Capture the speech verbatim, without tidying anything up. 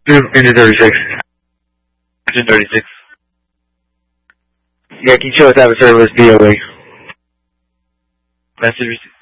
Engine thirty-six. Engine thirty-six. Yeah, can you show us adversary list B O A? Message received.